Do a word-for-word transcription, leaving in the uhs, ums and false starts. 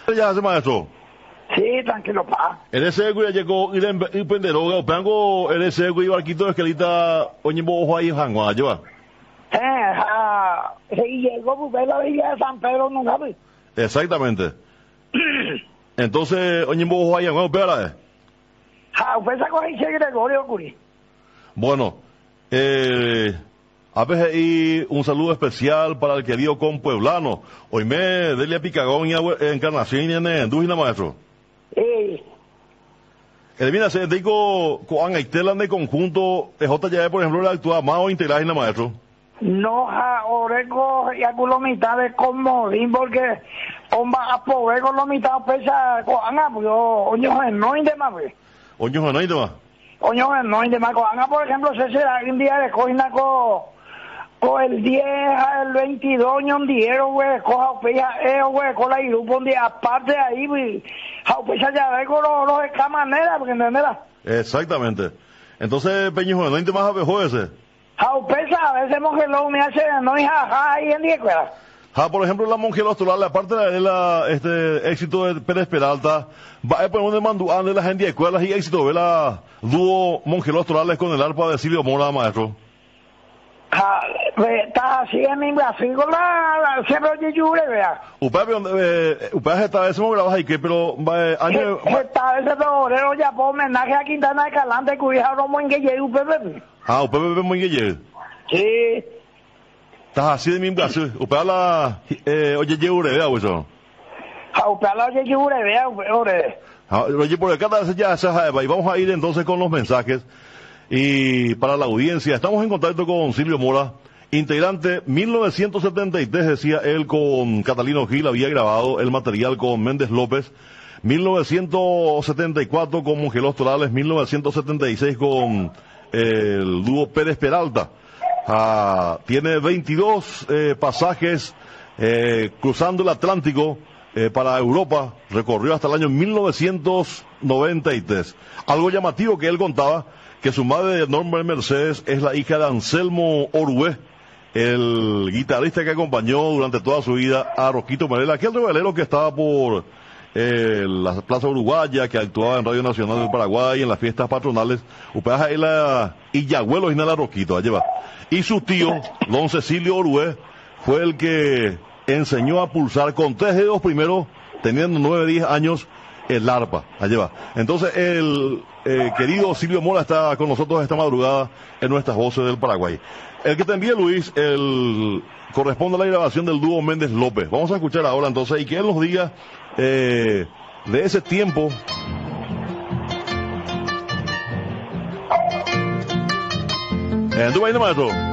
Ya hace maestro. Sí, tranquilo, pa. El ese ya llegó y penderoga, o pango el ese y barquito de escalita, oñimbo ojo ahí jangua, lleva. Eh, ah, y llegó pues la villa de San Pedro, no sabe. Exactamente. Entonces, oñimbo ojo ahí jangua, espera. Ah, usted sacó ahí Che Gregorio, curi. Bueno, eh, a veces y un saludo especial para el querido compueblano. Hoy me Delia Picagón y Encarnación y en Dujina, maestro. Eh. Elvina, se digo con Aitela de conjunto, de J Y, por ejemplo, la actual más o integral en la maestro. No, ja, orego y algunos mitad de comodín, porque omba a poder con los mitad pesa con anga, pues yo, oño, no hay de más, pues. Oño, no hay de más. Oño, no hay de más, con anga, por ejemplo, se será un día de cojina con, con el diez al veintidós, oño, un diero, güey, coja, pesa, eh, güey, con la irupo, un día, aparte de ahí, güey, ja, pesa ya ve con los, los escamanera, porque entenderá. Exactamente. Entonces, Peñijo, no hay de más abejo ese. Jaupesa, a veces monjelón me hace, no hay jaja ahí en día, escuela. Ja, por ejemplo, la monjela austral, aparte de la, este éxito de Pérez Peralta, va a poner un manduán de la gente de escuelas y éxito de la dúo monjela australes con el arpa de Silvio Mora, maestro. Ja, está así en mi Brasil con la, la siempre oye lluvia, vea. Upea, eh, upea esta vez me grabas ahí que, pero, eh, año, esta vez el obrero ya por homenaje a Quintana de Calante, cuya no muy que llegue U P P. ah, upea, muy que llegue. Sí. Estás así de mi Brasil. Upea la, eh, oye, llegue urea, o eso. Ja, upea la oye lluvia, vea, obre. Oye, por acá ya se y vamos a ir entonces con los mensajes. Y para la audiencia, estamos en contacto con Silvio Mora, integrante mil novecientos setenta y tres, decía él, con Catalino Gil, había grabado el material con Méndez López, mil novecientos setenta y cuatro con Mongelos Torales, mil novecientos setenta y seis con eh, el dúo Pérez Peralta. Ah, tiene veintidós eh, pasajes eh, cruzando el Atlántico eh, para Europa, recorrió hasta el año mil novecientos noventa y tres. Algo llamativo que él contaba, que su madre, Norma Mercedes, es la hija de Anselmo Orué, el guitarrista que acompañó durante toda su vida a Roquito Varela, aquel revelero que estaba por eh, la Plaza Uruguaya, que actuaba en Radio Nacional del Paraguay, en las fiestas patronales, Upeaja y la Illahuelo y la Roquito, allá va. Y su tío, don Cecilio Orué, fue el que enseñó a pulsar con tres dedos primero, teniendo nueve, diez años, el arpa, allá va. Entonces, el eh, querido Silvio Mora está con nosotros esta madrugada en nuestras voces del Paraguay. El que te envíe, Luis, el corresponde a la grabación del dúo Méndez López. Vamos a escuchar ahora entonces, y que él nos diga eh, de ese tiempo. Eh, ¿tú vas a ir, maestro?